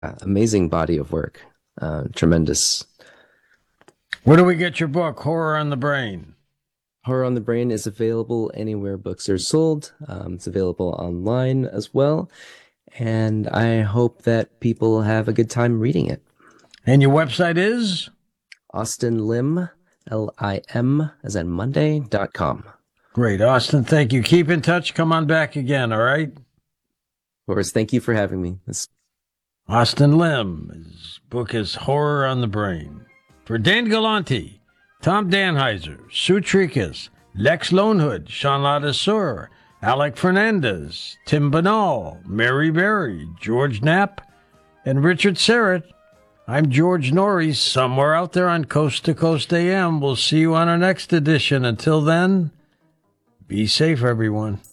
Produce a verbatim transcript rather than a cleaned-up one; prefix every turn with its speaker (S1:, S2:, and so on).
S1: Uh, amazing body of work. Uh, tremendous.
S2: Where do we get your book, Horror on the Brain?
S1: Horror on the Brain is available anywhere books are sold. Um, it's available online as well. And I hope that people have a good time reading it.
S2: And your website is?
S1: Austin Lim, L I M, as in Monday, dot com.
S2: Great. Austin, thank you. Keep in touch. Come on back again, all right?
S1: Of course, thank you for having me. It's-
S2: Austin Lim. His book is Horror on the Brain. For Dan Galante, Tom Danheiser, Sue Tricas, Lex Lonehood, Sean Ladesseur, Alec Fernandez, Tim Banal, Mary Berry, George Knapp, and Richard Serrett, I'm George Norrie, somewhere out there on Coast to Coast A M. We'll see you on our next edition. Until then, be safe, everyone.